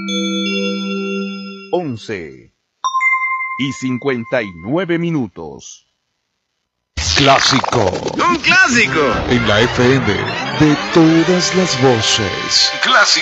11:59. Clásico. ¡Un clásico! En la FM de todas las voces. Clásico.